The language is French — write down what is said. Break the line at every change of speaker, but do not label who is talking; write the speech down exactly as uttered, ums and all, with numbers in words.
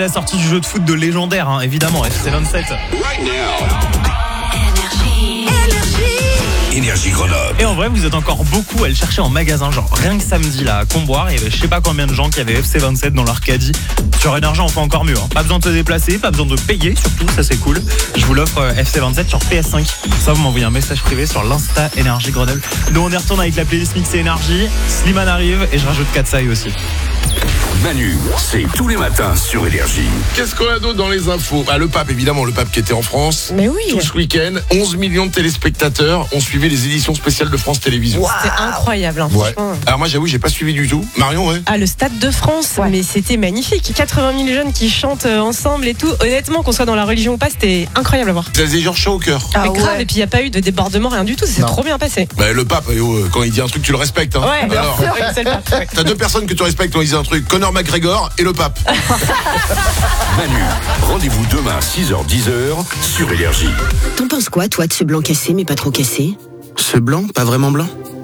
La sortie du jeu de foot de légendaire, hein, évidemment, F C vingt-sept.
Right now.
Énergie Grenoble.
Et en vrai, vous êtes encore beaucoup à le chercher en magasin. Genre, rien que samedi, là, à Comboire, il y avait je sais pas combien de gens qui avaient F C vingt-sept dans leur caddie. Sur Énergie, on fait encore mieux. Hein. Pas besoin de se déplacer, pas besoin de payer, surtout, ça c'est cool. Je vous l'offre euh, F C vingt-sept sur P S cinq. Ça, vous m'envoyez un message privé sur l'Insta Énergie Grenoble. Nous, on y retourne avec la playlist Mix et Énergie. Slimane arrive et je rajoute Katsai aussi.
Manu, c'est tous les matins sur Énergie.
Qu'est-ce qu'on a d'autre dans les infos? Bah, le pape, évidemment, le pape qui était en France.
Mais oui.
Tout ce week-end, onze millions de téléspectateurs ont suivi les éditions spéciales de France Télévisions.
Wow. C'était incroyable, hein,
Ouais.
franchement.
Alors moi, j'avoue, j'ai pas suivi du tout. Marion, ouais.
Ah, le Stade de France, ouais. Mais c'était magnifique. quatre-vingt mille jeunes qui chantent ensemble et tout. Honnêtement, qu'on soit dans la religion ou pas, c'était incroyable à voir.
Ça faisait genre chaud au cœur.
Ah, mais grave, ouais. Et puis il n'y a pas eu de débordement, rien du tout. C'est trop bien passé.
Bah, le pape, euh, quand il dit un truc, tu le respectes. Hein.
Ouais,
Alors,
oui, c'est le pape. Ouais.
t'as deux personnes que tu respectes quand ils disent un truc, Conor McGregor et le pape.
Manu, rendez-vous demain six heures dix sur Énergie.
T'en penses quoi, toi, de ce blanc cassé mais pas trop cassé?
Ce blanc, pas vraiment blanc?